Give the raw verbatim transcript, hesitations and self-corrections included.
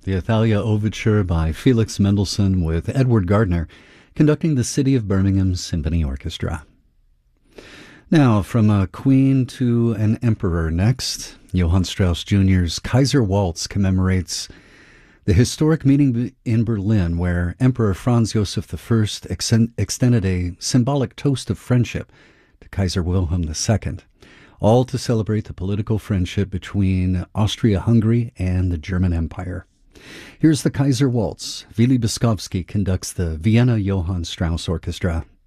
the Athalia Overture by Felix Mendelssohn with Edward Gardner conducting the City of Birmingham Symphony Orchestra. Now, from a queen to an emperor next, Johann Strauss Junior's Kaiser Waltz commemorates the historic meeting in Berlin where Emperor Franz Joseph the First extended a symbolic toast of friendship to Kaiser Wilhelm the Second, all to celebrate the political friendship between Austria-Hungary and the German Empire. Here's the Kaiser Waltz. Willi Beskowski conducts the Vienna Johann Strauss Orchestra.